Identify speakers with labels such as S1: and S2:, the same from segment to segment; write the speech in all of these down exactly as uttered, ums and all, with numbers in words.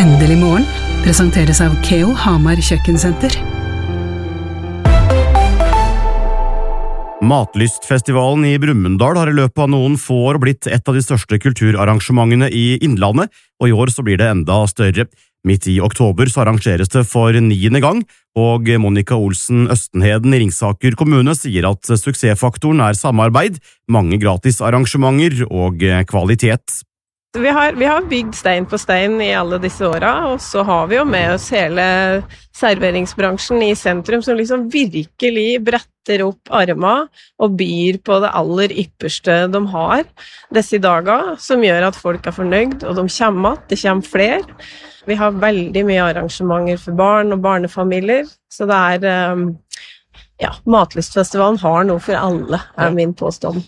S1: Endelig morgen presenteres av Keo Hamar Kjøkkensenter.
S2: Matlystfestivalen i Brumunddal har i løpet av noen få år blitt et av de største kulturarrangementene i Innlandet, og i år så blir det enda større. Midt i oktober så arrangeres det for niende gang, og Monica Olsen Østenheden i Ringsaker kommune sier at suksessfaktoren er samarbeid, mange gratis arrangementer og kvalitet.
S3: Vi har, vi har bygd stein på stein i alle disse åra, og så har vi jo med oss hele serveringsbransjen i sentrum som liksom virkelig bretter opp armene og byr på det aller ypperste de har disse dager, som gjør at folk er fornøyd, og de kommer att, det kommer flere. Vi har veldig mye arrangementer for barn og barnefamilier, så det er, ja, Matlystfestivalen har noe for alle, er min påstand.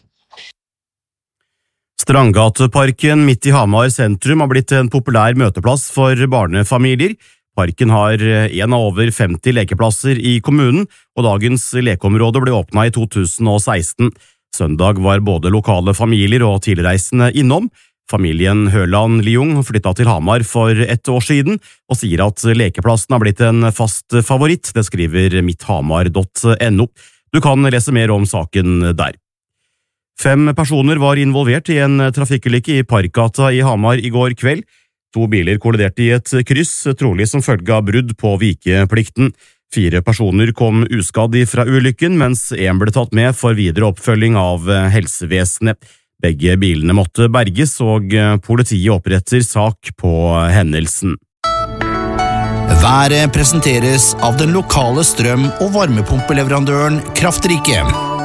S2: Strandgateparken midt i Hamar sentrum har blitt en populær møteplass for barnefamilier. Parken har en av over femti lekeplasser i kommunen, og dagens lekeområde ble åpnet i to tusen og seksten. Søndag var både lokale familier og tilreisende innom. Familien Høland Liung flyttet til Hamar for ett år siden, og sier at lekeplassen har blitt en fast favoritt. Det skriver mitthamar punktum no. Du kan lese mer om saken der. Fem personer var involvert i en trafikkulykke i Parkgata i Hamar i går kveld. To biler kolliderte i et kryss, trolig som følge av brudd på vikeplikten. Fire personer kom uskadd fra ulykken, mens en ble tatt med for videre oppfølging av helsevesenet. Begge bilene måtte berges, og politiet oppretter sak på hendelsen.
S4: Været presenteres av den lokale strøm- og varmepumpeleverandøren Kraftrike.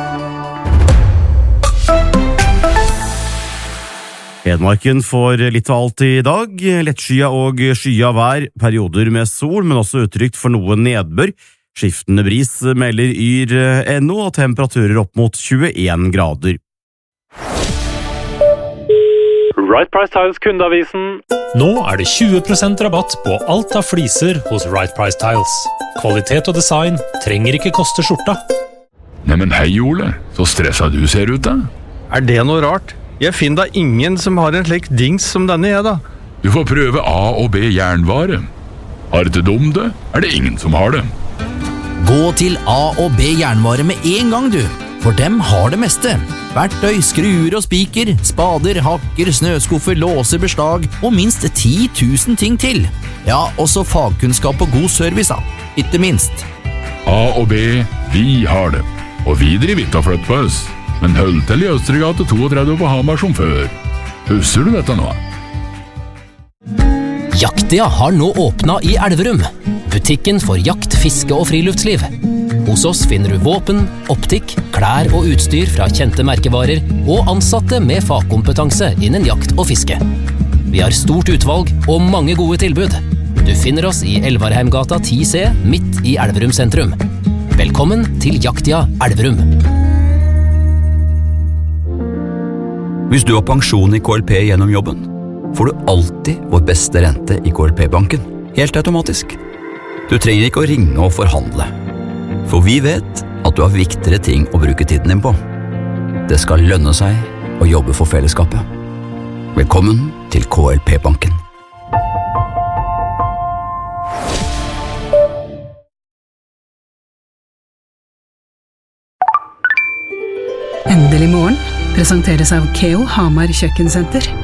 S2: Hedmarken får litt av alt i dag, lettskya og skya vær, perioder med sol, men også utrygt for noe nedbør. Skiftende bris melder yr punktum no, og temperaturer opp mot tjueen grader.
S5: Right Price Tiles kundeavisen.
S6: Nå er det tjue prosent rabatt på alt av fliser hos Right Price Tiles. Kvalitet og design trenger ikke koste skjorta.
S7: Neimen hei Ole, så stressa du ser ut da.
S8: Er det noe rart? Jeg finner da ingen som har en slik dings som denne jeg da.
S7: Du får prøve A og B jernvare. Har det dum det, er det ingen som har det.
S4: Gå til A og B jernvare med en gang du, for dem har det meste. Verktøy, skruer og spiker, spader, hakker, snøskuffer, låser, beslag og minst ti tusen ting til. Ja, også fagkunnskap og god service da, ikke minst.
S7: A og B, vi har det. Og vi driver ikke og flytt på oss. Men hold til i Østregate trettito på Hamar som før. Husker du dette nå?
S9: Jaktia har nå åpnet i Elverum. Butikken for jakt, fiske og friluftsliv. Hos oss finner du våpen, optikk, klær og utstyr fra kjente merkevarer og ansatte med fagkompetanse innen jakt og fiske. Vi har stort utvalg og mange gode tilbud. Du finner oss i Elvarheimgata ti C midt i Elverum sentrum. Velkommen til Jaktia Elverum.
S10: Hvis du har pensjon i K L P gjennom jobben, får du alltid vår beste rente i K L P-banken, helt automatisk. Du trenger ikke å ringe og forhandle, for vi vet at du har viktigere ting å bruke tiden din på. Det skal lønne seg å jobbe for fellesskapet. Velkommen til K L P-banken.
S1: Endelig morgen presenteres av Keo Hamar Kjøkkensenter.